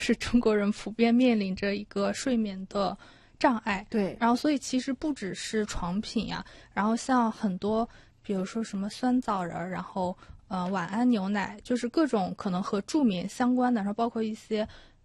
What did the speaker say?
是中国人普遍面临着一个睡眠的障碍。 对， 然后所以其实不只是床品呀，然后像很多比如说什么酸枣仁，然后晚安牛奶，就是各种可能和助眠相关的，然后包括一些